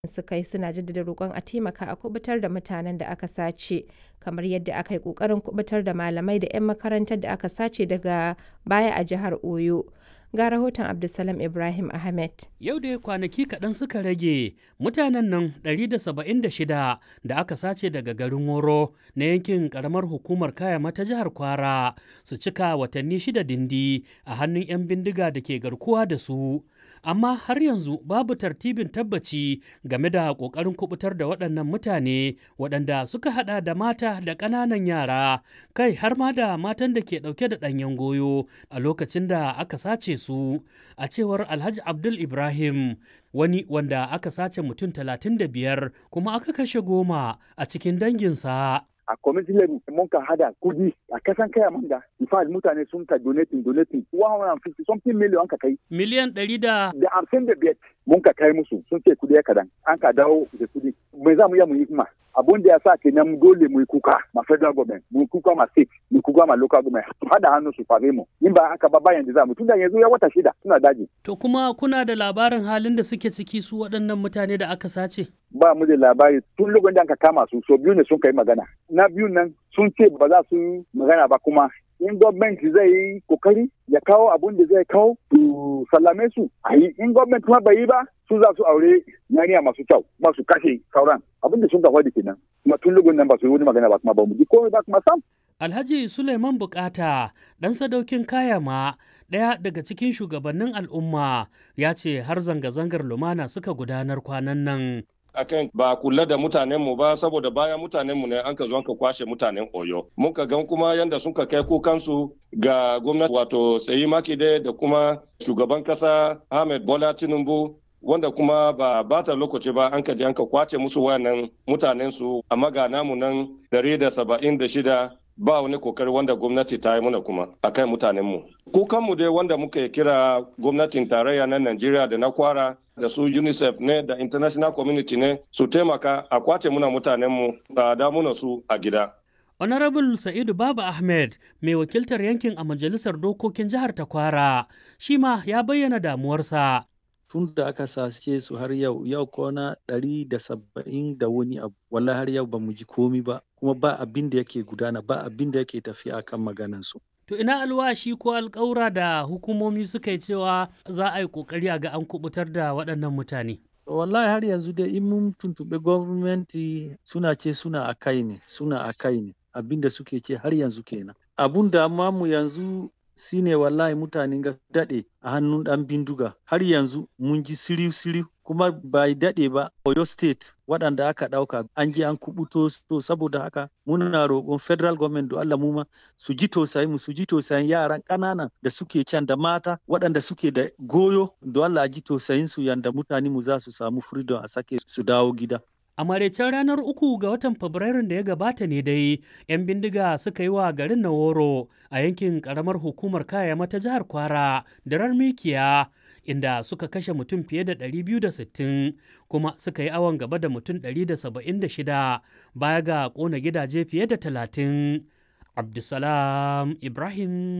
suka yi suna jaddada roƙon a taimaka a kubutar da mutanen da aka sace, kamar yadda aka yi ƙoƙarin kubutar da malamai da 'yan makarantar da aka sace daga baya a jihar Oyo. Ga rahoton Abdulsalam Ibrahim Ahmed. Yau da kwanaki kaɗan suka rage mutanen nan 176 da aka sace daga garin Woro na yankin ƙaramar hukumar Kayama ta jihar Kwara su cika watanni 6 dindi a hannun 'yan bindiga da ke garkuwa da su. Amma har yanzu babu tartibin tabbaci game da ƙoƙarin kubutar da waɗannan mutane waɗanda suka haɗa da mata da ƙananan yara, kai har ma da matan da ke ɗauke da ɗanyen goyo a lokacin da aka sace su. A cewar Alhaji Abdul Ibrahim, wani wanda aka sace mutum 35 kuma aka kashe 10 a cikin danginsa. A community level mun ka hada kudi a kasan kaya manga in fact mutane sun ka donating 150 something million ka kai miliyan 155 mun ka kai musu sun ce kudi ya kadan an ka dawo da kudi mai za mu yi mu yi kuma abun da ya sa kenan dole mu yi kuka ma federal government mu kuka ma state mu kuka ma local government hada hannu su fare mu in ba haka ba bayan da za mu tunda yanzu ya wata 6 suna daji. To kuma kuna da labarin halin da suke ciki su waɗannan mutane da aka sace? Ba mu da labari tun lokacin da aka kama su so biyu ne sun kai magana na biyu nan sun ce ba za su magana ba kuma in gwamnati zai yi kokari ya kawo abun da zai kawo su sallame su a yi in gwamnati kuma bai yi ba su za su aure yariya masu kyau ba su kashe sauran abin da sun kafa da kenan kuma tun lokacin nan ba su yi wani magana ba kuma ba mu ji komai ba kuma sam. Alhaji Suleiman Bukata, ɗan sadaukin Kayama, ɗaya daga cikin shugabannin al'umma, ya ce har zanga-zangar lumana suka gudanar kwanan nan. Akan ba kula da mutanenmu ba saboda bayan mutanenmu ne an ka zo ka kwashe mutanen Oyo. Muka gan kuma yanda sun ka kai kukansu ga gwamnati wato Seyi Makinde da kuma shugaban kasa Ahmed Bola Tinubu wanda kuma ba bata lokaci ba an ka je an ka kwace musu wayannan mutanensu amma ga namu nan 176 ba wani kokari wanda gwamnati ta yi muna kuma a kan mutanenmu. Kukanmu dai wanda muka kira gwamnatin tarayya na Najeriya da na Kwara da su UNICEF ne da international community ne su taimaka a kwace muna mutanenmu a damuna su a gida. Honorable Sa'idu Baba Ahmed, mai wakiltar yankin a Majalisar Dokokin Jihar ta Kwara, shi ma ya bayyana damuwarsa. Tun da aka sace su har yau kwana 170 da wani abu wallahi har yau ba mu ji komi ba kuma ba abin da yake gudana ba abin da yake tafiya akan maganan su. To ina alwashi ko alƙawura da hukumomi suka yi cewa za a yi ƙoƙari a ga an kubutar da waɗannan mutane? Wallahi har yanzu dai in mun tuntuɓe gwamnati suna ce suna a kai ne abin da suke ce har yanzu kenan. Abun da amma mu yanzu shine wallahi mutanen ga daɗe a hannun ɗan bindiga har yanzu mun ji siriu kuma bai daɗe ba Oyo State waɗanda aka ɗauka an je an kubuto to saboda haka muna roƙon federal government da Allah mu ma su ji tausayin yaran ƙananan da suke can da mata waɗanda suke da goyo da Allah ji tausayin su yanda mutane mu za su samu freedom a sake su dawo gida. A maraicen ranar 3 ga watan Fabrairun da ya gabata ne dai, 'yan bindiga suka yi wa garin Naworo a yankin ƙaramar hukumar Kayama ta jihar Kwara da Mikiya, inda suka kashe mutum fiye da 260 kuma suka yi awon gaba da mutum 176 baya ga ƙona gidaje fiye da 30. Abdulsalam Ibrahim